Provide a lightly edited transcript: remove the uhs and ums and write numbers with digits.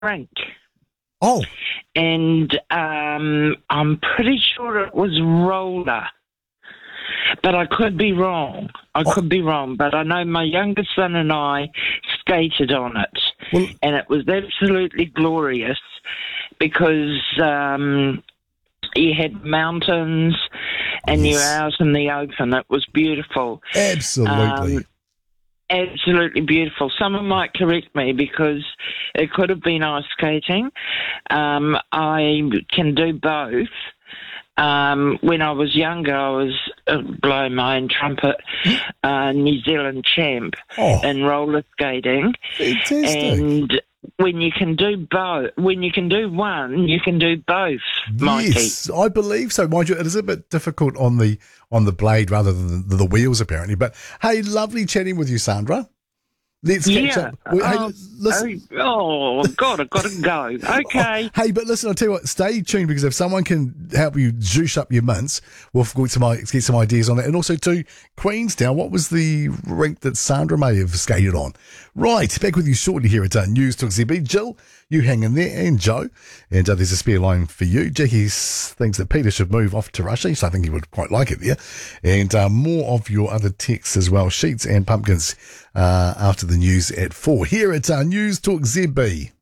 rink. Oh, And I'm pretty sure it was roller. But I could be wrong. I could be wrong. But I know my youngest son and I skated on it. well, And it was absolutely glorious because you had mountains and you were yes, out in the open. It was beautiful. absolutely. Absolutely beautiful. Someone might correct me because it could have been ice skating. I can do both. When I was younger, I was blowing my own trumpet, New Zealand champ Oh, in roller skating. fantastic. And when you can do both, when you can do one, you can do both, Mikey. Yes, I believe so. Mind you, it is a bit difficult on the blade rather than the wheels, apparently. But hey, lovely chatting with you, Sandra. Let's catch up. Hey, listen. Oh, God, I've got to go. Okay. Hey, but listen, I'll tell you what, stay tuned because if someone can help you juice up your mints, we'll get some ideas on that. And also to Queenstown, what was the rink that Sandra may have skated on? Right, back with you shortly here at News Talk ZB. Jill, you hang in there, and Joe. And there's a spare line for you. Jackie thinks that Peter should move off to Russia, so I think he would quite like it there. And more of your other texts as well, sheets and pumpkins after the news at 4. Here at News Talk ZB.